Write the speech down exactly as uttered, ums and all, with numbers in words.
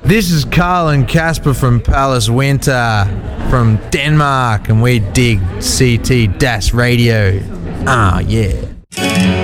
This is Carl and Casper from Palace Winter from Denmark, and we dig C T Das Radio. Ah, yeah.